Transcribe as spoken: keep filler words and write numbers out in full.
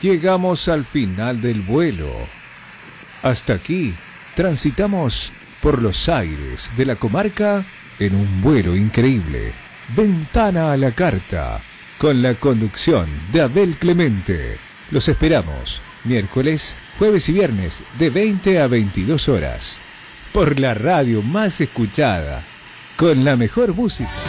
Llegamos al final del vuelo. Hasta aquí transitamos por los aires de la comarca en un vuelo increíble. Ventana a la carta, con la conducción de Abel Clemente. Los esperamos miércoles, jueves y viernes de veinte a veintidós horas por la radio más escuchada, con la mejor música.